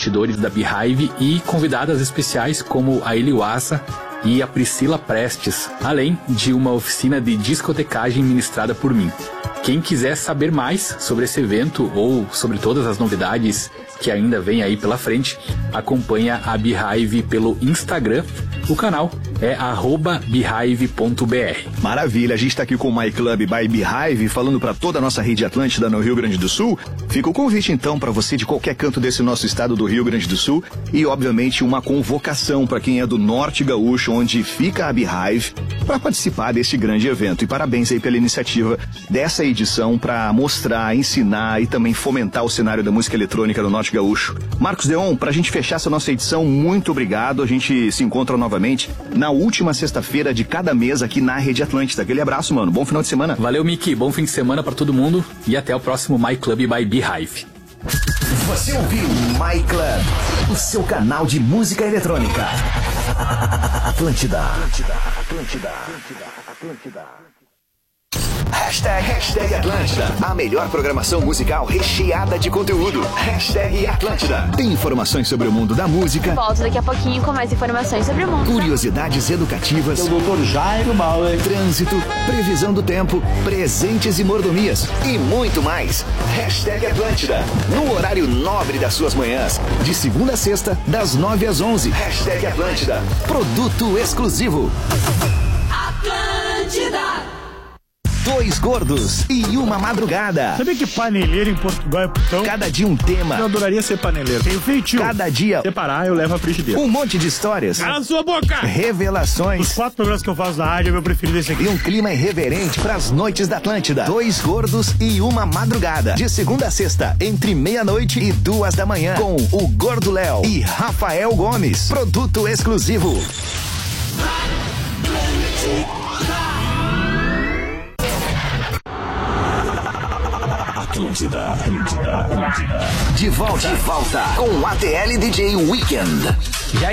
bastidores da Beehive e convidadas especiais como a Eliwassa e a Priscila Prestes, além de uma oficina de discotecagem ministrada por mim. Quem quiser saber mais sobre esse evento ou sobre todas as novidades que ainda vem aí pela frente, acompanha a Beehive pelo Instagram. O canal é @beehive.br. Maravilha, a gente está aqui com o My Club by Beehive, falando para toda a nossa rede Atlântida no Rio Grande do Sul. Fica o convite então para você de qualquer canto desse nosso estado do Rio Grande do Sul e obviamente uma convocação para quem é do Norte Gaúcho, onde fica a Beehive, para participar deste grande evento. E parabéns aí pela iniciativa dessa edição para mostrar, ensinar e também fomentar o cenário da música eletrônica no Norte Gaúcho. Marcos Deon, para a gente fechar essa nossa edição, muito obrigado. A gente se encontra novamente na última sexta-feira de cada mês aqui na Rede Atlântida. Aquele abraço, mano. Bom final de semana. Valeu, Miki. Bom fim de semana para todo mundo e até o próximo My Club by Beehive. Você ouviu My Club, o seu canal de música eletrônica. Atlântida. Hashtag Atlântida. A melhor programação musical recheada de conteúdo. Hashtag Atlântida. Tem informações sobre o mundo da música. Volto daqui a pouquinho com mais informações sobre o mundo. Curiosidades educativas. O Dr. Jairo Bauer. Trânsito, previsão do tempo, presentes e mordomias. E muito mais. Hashtag Atlântida. No horário nobre das suas manhãs. De segunda a sexta, das 9 às 11. Hashtag Atlântida. Produto exclusivo. Atlântida. 2 gordos e uma madrugada. Sabia que paneleiro em Portugal é putão? Cada dia um tema. Eu adoraria ser paneleiro. Tenho feitio. Cada dia separar, eu levo a frigideira. Um monte de histórias. Cala sua boca! Revelações. Os 4 programas que eu faço na rádio, é meu preferido esse aqui. E um clima irreverente pras noites da Atlântida. 2 gordos e uma madrugada. De segunda a sexta, entre meia-noite e 2 da manhã. Com o Gordo Léo e Rafael Gomes. Produto exclusivo. Atlântida. De volta com o ATL DJ Weekend.